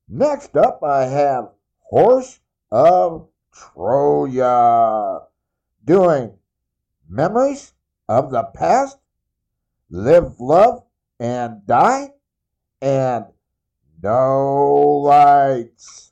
Next up, I have Horse of Troya doing Memories of the Past, Live, Love, and Die, and No Lights.